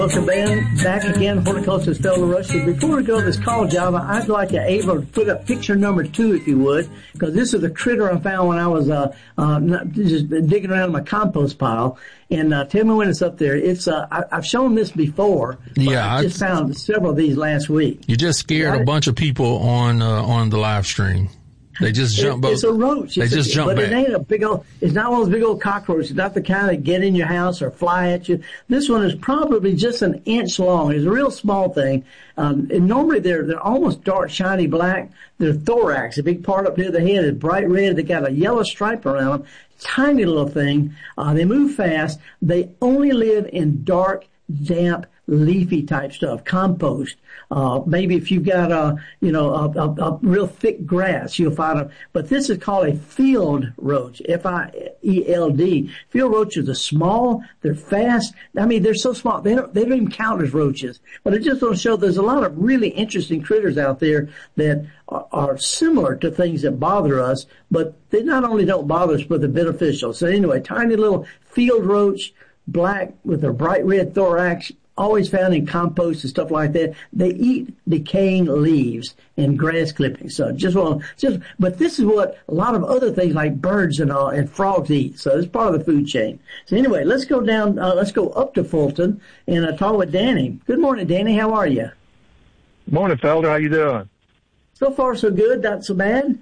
Welcome, Ben. Back again, Horticulturist Felder Rush. Before we go to this call, Java, I'd like to able to put up picture number 2, if you would, because this is a critter I found when I was just digging around in my compost pile. And tell me when it's up there. It's I've shown this before. Yeah, I just found several of these last week. You just scared a bunch of people on the live stream. They just jump. It's a roach. They just jump back. But it ain't a big old. It's not one of those big old cockroaches. It's not the kind that get in your house or fly at you. This one is probably just an inch long. It's a real small thing. And normally they're almost dark, shiny black. Their thorax, a big part up near the head, is bright red. They got a yellow stripe around them. Tiny little thing. They move fast. They only live in dark, damp, leafy type stuff, compost. Maybe if you've got a real thick grass, you'll find them. But this is called a field roach, F-I-E-L-D. Field roaches are small, they're fast. I mean, they're so small, they don't even count as roaches. But it just don't show there's a lot of really interesting critters out there that are similar to things that bother us, but they not only don't bother us, but they're beneficial. So anyway, tiny little field roach, black with a bright red thorax, always found in compost and stuff like that. They eat decaying leaves and grass clippings. So but this is what a lot of other things like birds and frogs eat. So it's part of the food chain. So anyway, let's go down, let's go up to Fulton and talk with Danny. Good morning, Danny. How are you? Morning, Felder. How you doing? So far, so good. Not so bad.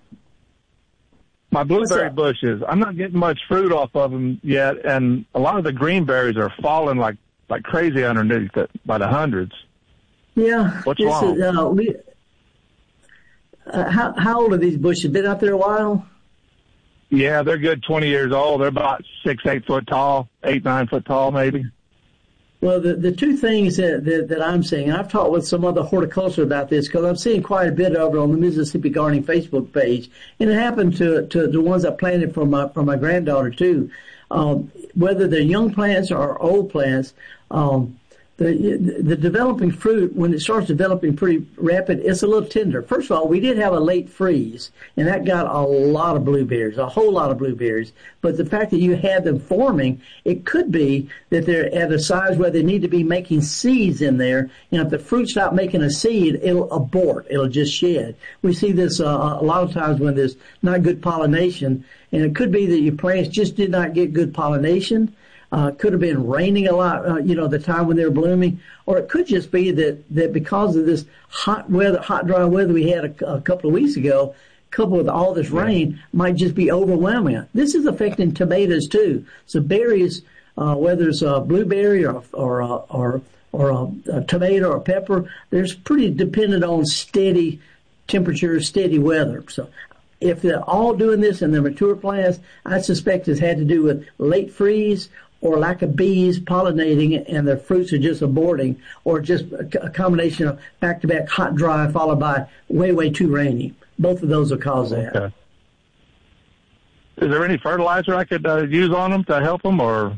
My blueberry bushes, I'm not getting much fruit off of them yet, and a lot of the green berries are falling like crazy underneath it by the hundreds. Yeah. What's wrong? How old are these bushes? Been out there a while? Yeah, they're good 20 years old. They're about 6-8 foot tall, 8-9 foot tall maybe. Well, the two things that I'm seeing, and I've talked with some other horticulture about this because I'm seeing quite a bit of it on the Mississippi Gardening Facebook page, and it happened to the ones I planted for my granddaughter too. Whether they're young plants or old plants, the developing fruit, when it starts developing pretty rapid, it's a little tender. First of all, we did have a late freeze, and that got a lot of blueberries, a whole lot of blueberries. But the fact that you had them forming, it could be that they're at a size where they need to be making seeds in there. And if the fruit stops making a seed, it'll abort. It'll just shed. We see this a lot of times when there's not good pollination, and it could be that your plants just did not get good pollination. Could have been raining a lot, the time when they were blooming, or it could just be that because of this hot, dry weather we had a couple of weeks ago, coupled with all this rain, might just be overwhelming. This is affecting tomatoes too. So berries, whether it's a blueberry or a tomato or pepper, there's pretty dependent on steady temperatures, steady weather. So if they're all doing this in their mature plants, I suspect it's had to do with late freeze or lack of bees pollinating and their fruits are just aborting, or just a combination of back-to-back hot, dry, followed by way, way too rainy. Both of those will cause that. Okay. Is there any fertilizer I could use on them to help them, or?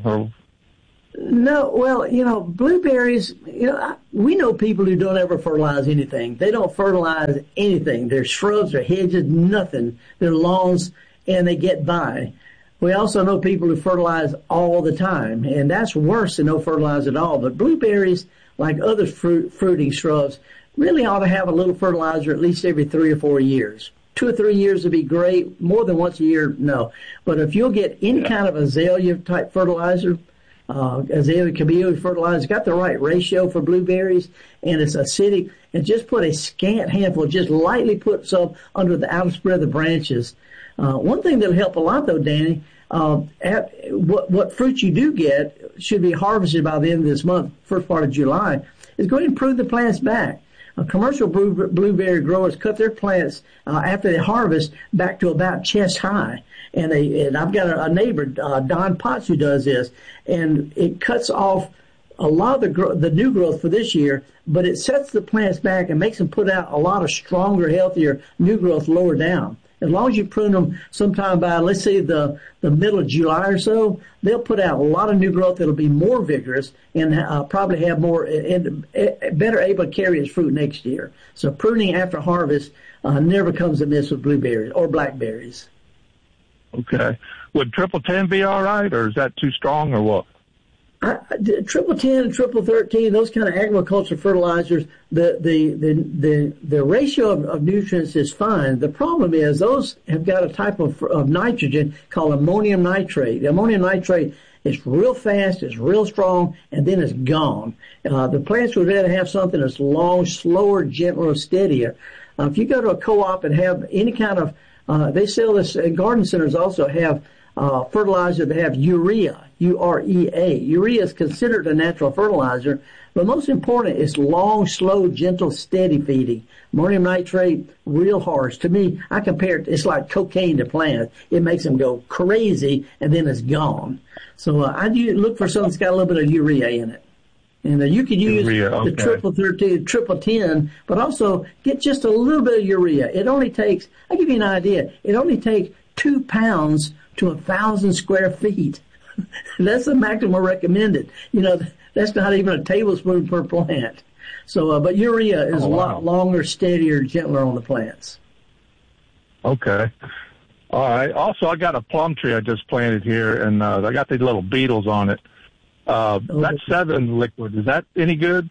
No, well, blueberries, we know people who don't ever fertilize anything. They don't fertilize anything. They're shrubs, they're hedges, nothing. They're lawns, and they get by. We also know people who fertilize all the time, and that's worse than no fertilizer at all. But blueberries, like other fruiting shrubs, really ought to have a little fertilizer at least every 3 or 4 years. 2 or 3 years would be great. More than once a year, no. But if you'll get any kind of azalea-type fertilizer, azalea camellia fertilizer, got the right ratio for blueberries, and it's acidic, and just put a scant handful, just lightly put some under the outer spread of the branches. One thing that'll help a lot, though, Danny, what fruit you do get should be harvested by the end of this month, first part of July, is going to prune the plants back. Commercial blueberry growers cut their plants after they harvest back to about chest high. And I've got a neighbor, Don Potts, who does this, and it cuts off a lot of the new growth for this year, but it sets the plants back and makes them put out a lot of stronger, healthier new growth lower down. As long as you prune them sometime by, let's say, the middle of July or so, they'll put out a lot of new growth that'll be more vigorous and probably have more and better able to carry its fruit next year. So pruning after harvest never comes amiss with blueberries or blackberries. Okay. Would triple 10 be all right, or is that too strong, or what? Triple 10 and triple 13, those kind of agriculture fertilizers, the ratio of nutrients is fine. The problem is those have got a type of nitrogen called ammonium nitrate. The ammonium nitrate is real fast, it's real strong, and then it's gone. The plants would rather have something that's long, slower, gentler, steadier. If you go to a co-op and have any kind of, they sell this, and garden centers also have fertilizer. They have urea, U-R-E-A. Urea is considered a natural fertilizer, but most important is long, slow, gentle, steady feeding. Ammonium nitrate, real harsh. To me, I compare it, it's like cocaine to plants. It makes them go crazy, and then it's gone. So I do look for something that's got a little bit of urea in it. And you can use the triple 13, triple 10, but also get just a little bit of urea. It only takes, I'll give you an idea, it only takes 2 pounds to 1,000 square feet. That's the maximum recommended. That's not even a tablespoon per plant. So, but urea is a lot longer, steadier, gentler on the plants. Okay. All right. Also, I got a plum tree I just planted here, and I got these little beetles on it. That 7 liquid, is that any good?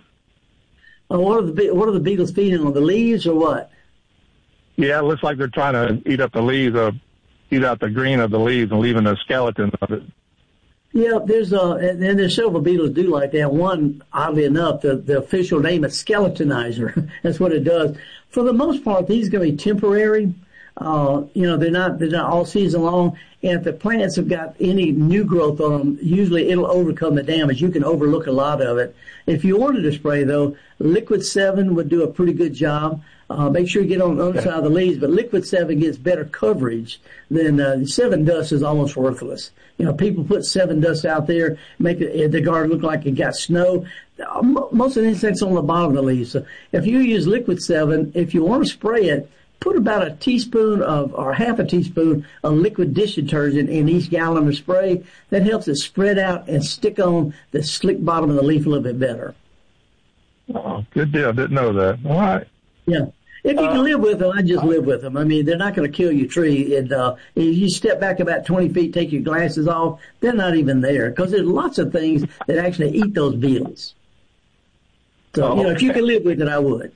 What are the beetles feeding on, the leaves or what? Yeah, it looks like they're trying to eat up the leaves, eat out the green of the leaves and leaving the skeleton of it. Yeah, there's several beetles do like that. One, oddly enough, the official name is skeletonizer. That's what it does. For the most part, these are going to be temporary. They're not all season long. And if the plants have got any new growth on them, usually it'll overcome the damage. You can overlook a lot of it. If you wanted to spray, though, Liquid 7 would do a pretty good job. Make sure you get on the other side of the leaves, but Liquid 7 gets better coverage than 7 Dust is almost worthless. People put 7 Dust out there, make the garden look like it got snow. Most of the insects on the bottom of the leaves. So if you use Liquid 7, if you want to spray it, put about a teaspoon or half a teaspoon of liquid dish detergent in each gallon of spray. That helps it spread out and stick on the slick bottom of the leaf a little bit better. Oh, good deal. Didn't know that. All right. Yeah. If you can live with them, I just live with them. I mean, they're not going to kill your tree. And if you step back about 20 feet, take your glasses off, they're not even there because there's lots of things that actually eat those beetles. So, if you can live with it, I would.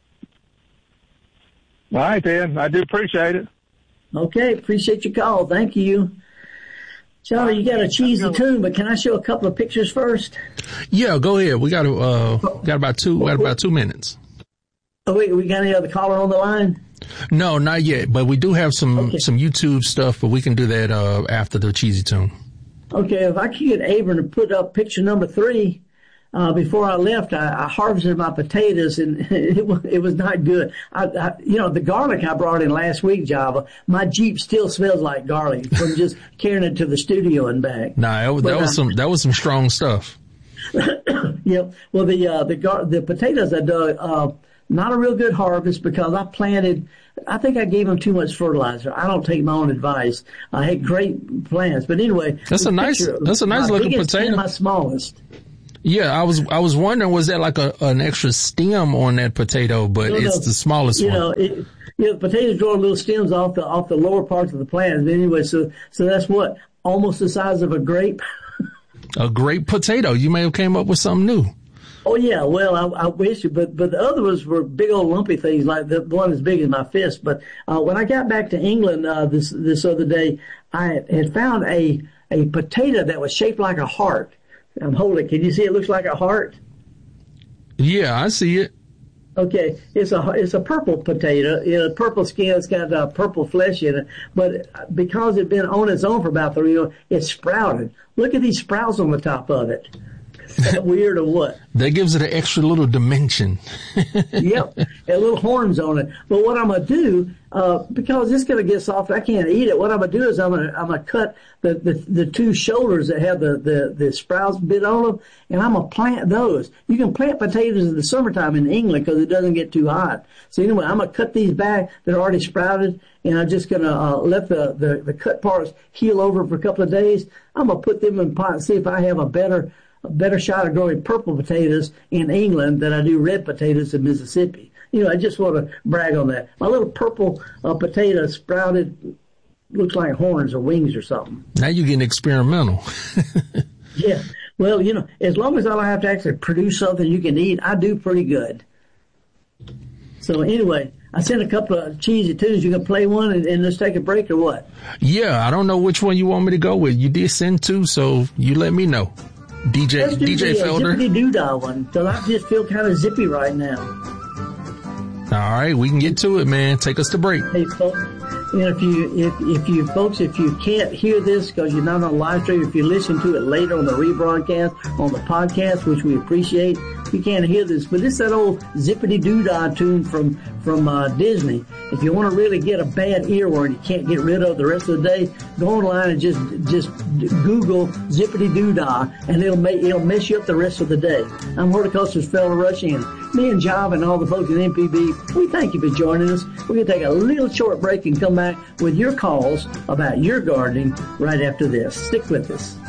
All right, Dan. I do appreciate it. Okay. Appreciate your call. Thank you. Charlie, you got a cheesy tune, but can I show a couple of pictures first? Yeah, go ahead. We got about 2 minutes. Oh, wait, we got any other caller on the line? No, not yet, but we do have some YouTube stuff, but we can do that after the cheesy tune. Okay, if I could get Abram to put up picture number 3. Before I left, I harvested my potatoes, and it was not good. The garlic I brought in last week, Java, my Jeep still smells like garlic from just carrying it to the studio and back. Nah, that was some strong stuff. Yep. Well, the potatoes I dug, not a real good harvest because I think I gave them too much fertilizer. I don't take my own advice. I had great plants, but anyway. That's a nice looking potato. And my smallest. Yeah, I was wondering, was that like an extra stem on that potato? But it's the smallest one. The potatoes grow little stems off the lower parts of the plant. But anyway, so that's what, almost the size of a grape. A grape potato. You may have came up with something new. Oh yeah, well I wish, but the other ones were big old lumpy things, like the one as big as my fist. But when I got back to England this other day, I had found a potato that was shaped like a heart. I'm holding it. Can you see it looks like a heart? Yeah, I see it. Okay, it's a purple potato. Purple skin. It's got purple flesh in it. But because it'd been on its own for about 3 years, it sprouted. Look at these sprouts on the top of it. Is that weird or what? That gives it an extra little dimension. Yep, and little horns on it. But what I'm gonna do, because it's gonna get soft, I can't eat it. What I'm gonna do is I'm gonna cut the 2 shoulders that have the sprouts bit on them, and I'm gonna plant those. You can plant potatoes in the summertime in England because it doesn't get too hot. So anyway, I'm gonna cut these back. They're already sprouted, and I'm just gonna let the cut parts heal over for a couple of days. I'm gonna put them in pot and see if I have a better shot of growing purple potatoes in England than I do red potatoes in Mississippi. I just want to brag on that. My little purple potato sprouted, looks like horns or wings or something. Now you're getting experimental. Yeah. Well, as long as I don't have to actually produce something you can eat, I do pretty good. So anyway, I sent a couple of cheesy tunes. You can play one and let's take a break or what? Yeah, I don't know which one you want me to go with. You did send two, so you let me know. DJ Felder. Zippity Doodah one, because I just feel kind of zippy right now. All right, we can get to it, man. Take us to break. Hey, folks, if you can't hear this because you're not on live stream, if you listen to it later on the rebroadcast, on the podcast, which we appreciate, you can't hear this, but it's that old Zippity Doodah tune from Disney. If you want to really get a bad earworm you can't get rid of the rest of the day, go online and just Google Zippity Doodah, and it'll mess you up the rest of the day. I'm Horticulturist Felder Rushing, and me and Job and all the folks at MPB, we thank you for joining us. We're going to take a little short break and come back with your calls about your gardening right after this. Stick with us.